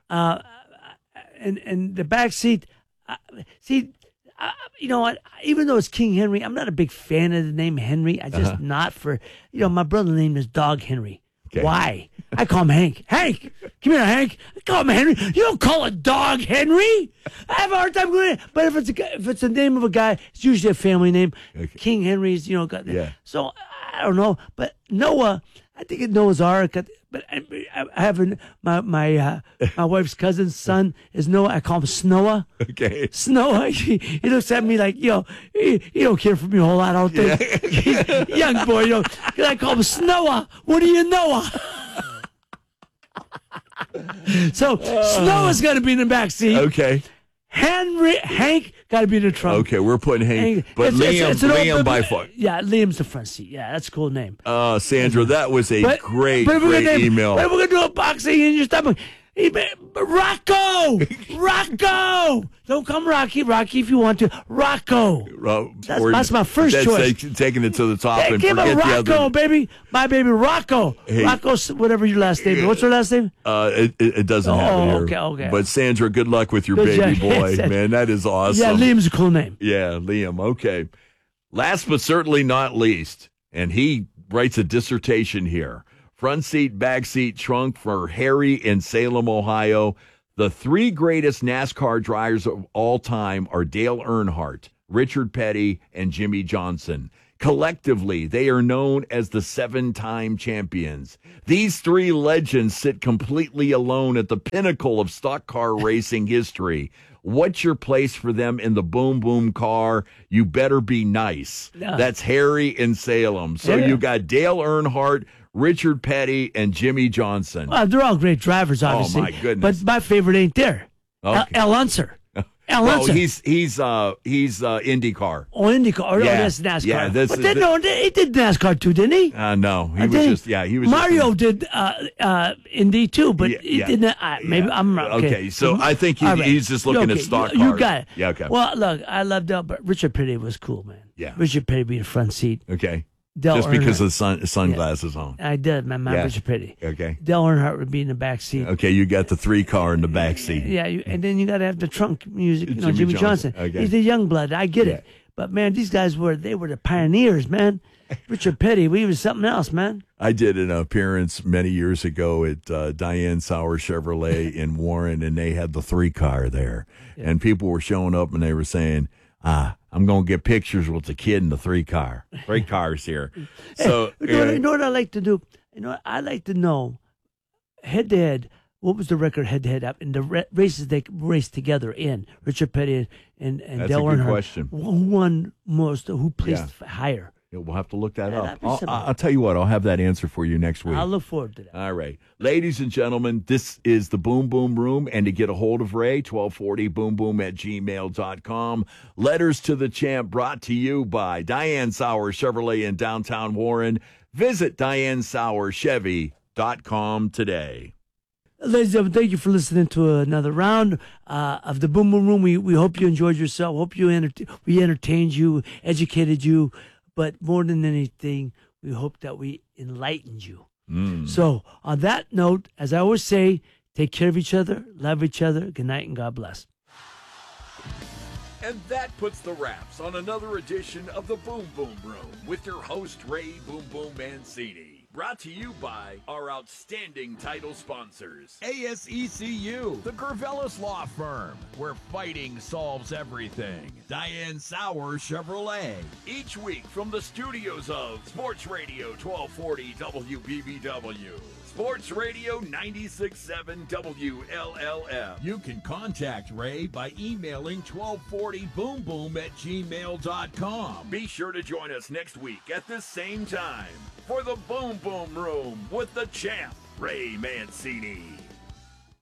And the back seat, you know what? Even though it's King Henry, I'm not a big fan of the name Henry. I just not for, my brother's name is Dog Henry. Okay. Why? I call him Hank. Hank, come here, Hank. I call him Henry. You don't call a dog Henry. I have a hard time going. But if it's the name of a guy, it's usually a family name. Okay. King Henry's, So I don't know. But Noah, I think Noah's Ark. but I have my wife's cousin's son is Noah. I call him Snowa. Okay. Snowa. He looks at me like, you don't care for me a whole lot, I don't think. Young boy, I call him Snowa. What do you know? So Snowa's got to be in the back seat. Okay. Hank got to be in the trunk. Okay, we're putting Hank. But Liam by far. Yeah, Liam's the front seat. Yeah, that's a cool name. Sandra, that was a great email. But we're going to do a boxing in your stomach. Rocco! Don't come Rocky if you want to. Rocco. That's my first choice. Taking it to the top and give forget him Rocco, the other. baby. My baby Rocco. Hey. Rocco, whatever your last name is. What's your last name? It doesn't have it here. Okay. But Sandra, good luck with your Good baby job. boy. Man, that is awesome. Yeah, Liam's a cool name. Yeah, Liam. Okay. Last but certainly not least, and he writes a dissertation here. Front seat, back seat, trunk for Harry in Salem, Ohio. The 3 greatest NASCAR drivers of all time are Dale Earnhardt, Richard Petty, and Jimmy Johnson. Collectively, they are known as the 7-time champions. These 3 legends sit completely alone at the pinnacle of stock car racing history. What's your place for them in the boom boom car? You better be nice. Yeah. That's Harry in Salem. So you got Dale Earnhardt, Richard Petty, and Jimmy Johnson. Well, they're all great drivers, obviously. Oh, my goodness. But my favorite ain't there. Okay. Al Unser. Well, he's IndyCar. Oh, IndyCar. Yeah. Oh, that's NASCAR. Yeah, he did NASCAR too, didn't he? No, he was just Mario did Indy too, but he yeah. didn't. Maybe I'm wrong. Okay, so I think he's just looking at stock cars. You got it. Yeah, okay. Well, look, I love Dale, but Richard Petty was cool, man. Yeah. Richard Petty being the front seat. Okay. Dale Just because Earnhardt. of the sunglasses on. I did, man. Richard Petty. Okay. Dale Earnhardt would be in the back seat. Okay, you got the 3 car in the back seat. Yeah, and then you got to have the trunk music. Jimmy Johnson. Okay. He's the young blood. I get it. But man, these guys were the pioneers, man. Richard Petty, we was something else, man. I did an appearance many years ago at Diane Sauer Chevrolet in Warren, and they had the 3 car there, and people were showing up and they were saying, I'm going to get pictures with the kid in the 3 car. 3 cars here. So you know what I like to do? I like to know, head to head, what was the record head to head up in the races they raced together in? Richard Petty and That's Dale a good Earnhardt. question. Who won most? Who placed higher? Yeah, we'll have to look that up. that'd be I'll tell you what, I'll have that answer for you next week. I'll look forward to that. All right. Ladies and gentlemen, this is the Boom Boom Room. And to get a hold of Ray, 1240boomboom@gmail.com. Letters to the Champ brought to you by Diane Sauer Chevrolet in downtown Warren. Visit DianeSauerChevy.com today. Ladies and gentlemen, thank you for listening to another round of the Boom Boom Room. We hope you enjoyed yourself. Hope we entertained you, educated you. But more than anything, we hope that we enlightened you. So on that note, as I always say, take care of each other, love each other. Good night and God bless. And that puts the wraps on another edition of the Boom Boom Room with your host, Ray Boom Boom Mancini. Brought to you by our outstanding title sponsors, ASECU, the Gervelis Law Firm, where fighting solves everything, Diane Sauer Chevrolet. Each week from the studios of Sports Radio 1240 WBBW, Sports Radio 96.7 WLLF. You can contact Ray by emailing 1240boomboom@gmail.com. Be sure to join us next week at this same time for the Boom Boom Room with the champ, Ray Mancini.